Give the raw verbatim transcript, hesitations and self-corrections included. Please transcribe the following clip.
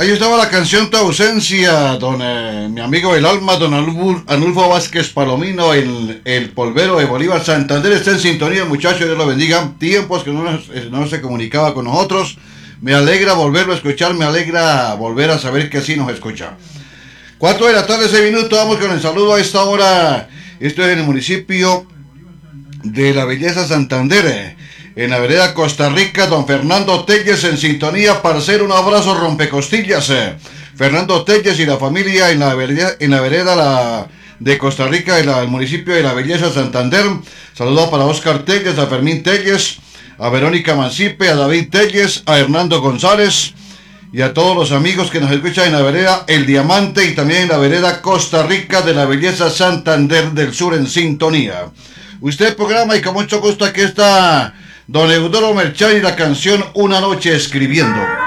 Ahí estaba la canción Tu ausencia, don eh, mi amigo el alma, don Anulfo, Anulfo Vázquez Palomino, el, el polvero de Bolívar Santander. Está en sintonía, muchachos, Dios lo bendiga. Tiempos que no, nos, no se comunicaba con nosotros. Me alegra volverlo a escuchar, me alegra volver a saber que así nos escucha. Cuatro de la tarde, seis minutos, vamos con el saludo a esta hora. Esto es en el municipio de La Belleza, Santander. En la vereda Costa Rica, don Fernando Telles en sintonía, parcero, un abrazo rompecostillas. Eh. Fernando Telles y la familia en la vereda, en la vereda la, de Costa Rica, en la, el municipio de La Belleza, Santander. Saludos para Oscar Telles, a Fermín Telles, a Verónica Mancipe, a David Telles, a Hernando González y a todos los amigos que nos escuchan en la vereda El Diamante y también en la vereda Costa Rica de La Belleza, Santander del Sur en sintonía. Usted programa y con mucho gusto aquí está don Eudoro Merchán y la canción Una noche escribiendo.